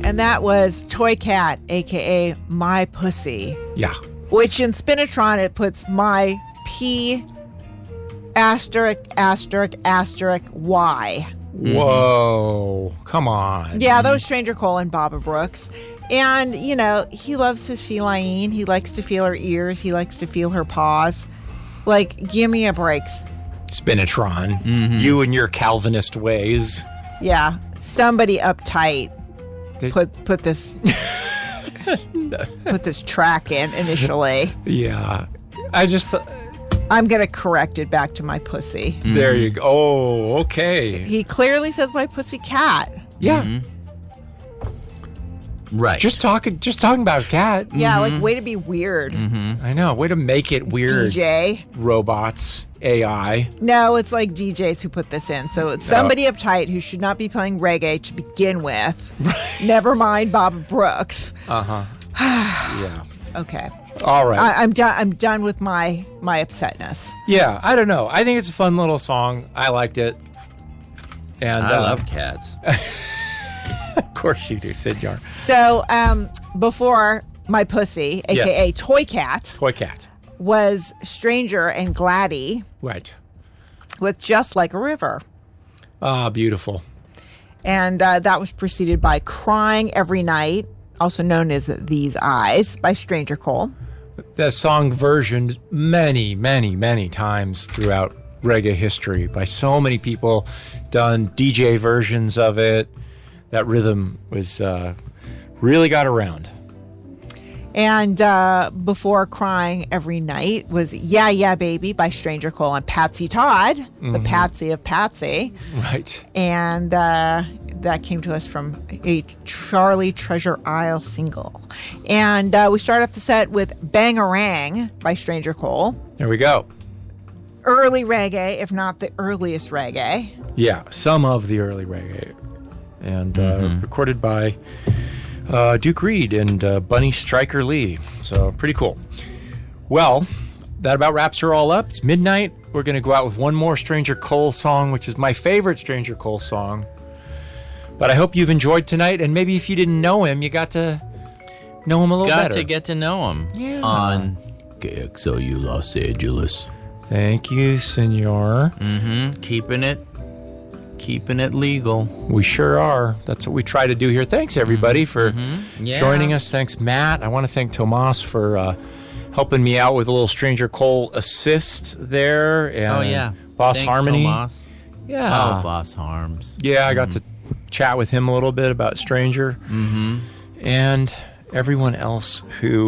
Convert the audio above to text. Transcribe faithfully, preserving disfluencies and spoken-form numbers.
And that was Toy Cat, a k a. My Pussy. Yeah. Which in Spinatron, it puts my P asterisk, asterisk, asterisk, Y. Whoa. Come on. Yeah, that was Stranger Cole and Baba Brooks. And, you know, he loves his feline. He likes to feel her ears. He likes to feel her paws. Like, give me a break. Spinatron. Mm-hmm. You and your Calvinist ways. Yeah. Somebody uptight They- put put this put this track in initially. Yeah. I just... Th- I'm going to correct it back to My Pussy. Mm-hmm. There you go. Oh, okay. He clearly says My Pussy Cat. Yeah. Mm-hmm. Right. Just talking just talking about his cat. Yeah, mm-hmm. like, way to be weird. Mm-hmm. I know. Way to make it weird. D J. Robots. A I. No, it's like D Js who put this in. So it's somebody oh. uptight who should not be playing reggae to begin with. Never mind Baba Brooks. Uh-huh. Yeah. Okay. All right. I, I'm done. I'm done with my my upsetness. Yeah, I don't know. I think it's a fun little song. I liked it. And I uh, love cats. Of course you do, Sid Yarn. So um, before My Pussy, a k a. Yeah. Toy Cat, Toy Cat. was Stranger and Gladdy Right. with Just Like a River. Ah, beautiful. And uh, that was preceded by Crying Every Night, also known as These Eyes, by Stranger Cole. That song versioned many, many, many times throughout reggae history by so many people, done D J versions of it. That rhythm was uh, really got around. And uh, before Crying Every Night was Yeah, Yeah, Baby by Stranger Cole and Patsy Todd, mm-hmm. the Patsy of Patsy. Right. And uh, that came to us from a Charlie Treasure Isle single. And uh, we start off the set with Bangarang by Stranger Cole. There we go. Early reggae, if not the earliest reggae. Yeah, some of the early reggae. And uh, mm-hmm. recorded by uh, Duke Reed and uh, Bunny Stryker Lee. So pretty cool. Well, that about wraps her all up. It's midnight. We're going to go out with one more Stranger Cole song, which is my favorite Stranger Cole song. But I hope you've enjoyed tonight. And maybe if you didn't know him, you got to know him a little got better. Got to get to know him yeah. on K X L U Los Angeles. Thank you, senor. Mm-hmm. Keeping it. Keeping it legal. We sure are. That's what we try to do here. Thanks, everybody, mm-hmm. for mm-hmm. Yeah. joining us. Thanks, Matt. I want to thank Tomas for uh, helping me out with a little Stranger Cole assist there. And oh, yeah. Boss Thanks, Harmony. Tomas. Yeah. Oh, Boss Harms. Yeah, I got mm-hmm. to chat with him a little bit about Stranger. Mm-hmm. And everyone else who